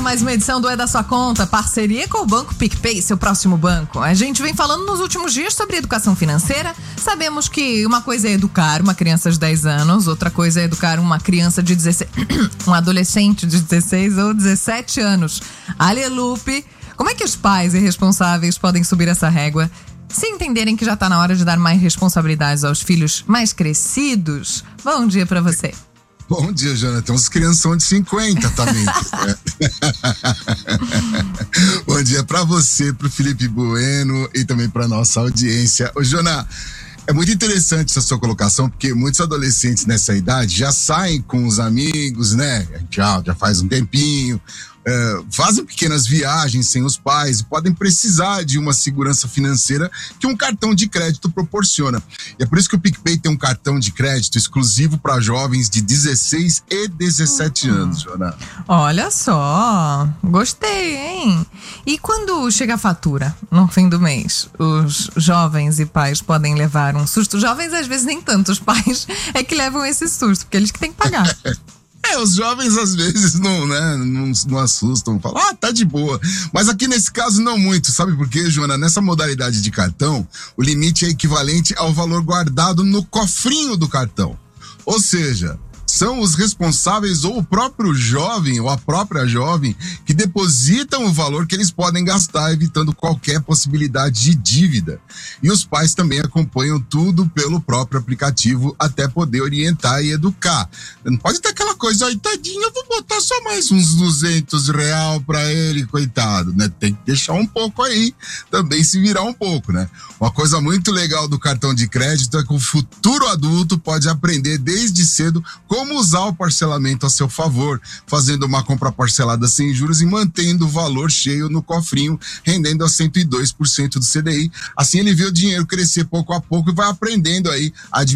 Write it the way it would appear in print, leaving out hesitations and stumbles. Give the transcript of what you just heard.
mais uma edição do É da Sua Conta, parceria com o Banco PicPay, seu próximo banco. A gente vem falando nos últimos dias sobre educação financeira. Sabemos que uma coisa é educar uma criança de 10 anos, outra coisa é educar uma criança de 16, um adolescente de 16 ou 17 anos. Alelupe, como é que os pais e responsáveis podem subir essa régua? Se entenderem que já está na hora de dar mais responsabilidades aos filhos mais crescidos. Bom dia para você. Bom dia, Jonathan. Os crianças de 50 também. Bom dia para você, pro Felipe Bueno e também para nossa audiência. Ô, Jonathan, é muito interessante essa sua colocação, porque muitos adolescentes nessa idade já saem com os amigos, né? Já faz um tempinho. Fazem pequenas viagens sem os pais e podem precisar de uma segurança financeira que um cartão de crédito proporciona. E é por isso que o PicPay tem um cartão de crédito exclusivo para jovens de 16 e 17 anos, Joana. Olha só, gostei, hein? E quando chega a fatura, no fim do mês, os jovens e pais podem levar um susto. Jovens às vezes nem tanto, os pais é que levam esse susto, porque eles que têm que pagar. Os jovens às vezes não assustam, falam, tá de boa. Mas aqui nesse caso não muito, sabe por quê, Joana? Nessa modalidade de cartão, o limite é equivalente ao valor guardado no cofrinho do cartão. Ou seja, são os responsáveis ou o próprio jovem ou a própria jovem que depositam o valor que eles podem gastar, evitando qualquer possibilidade de dívida. E os pais também acompanham tudo pelo próprio aplicativo até poder orientar e educar. Não pode ter aquela coisa, aí tadinho, eu vou botar só mais uns R$200 pra ele, coitado, né? Tem que deixar um pouco aí, também se virar um pouco, né? Uma coisa muito legal do cartão de crédito é que o futuro adulto pode aprender desde cedo como usar o parcelamento a seu favor, fazendo uma compra parcelada sem juros e mantendo o valor cheio no cofrinho, rendendo a 102% do CDI. Assim ele vê o dinheiro crescer pouco a pouco e vai aprendendo aí a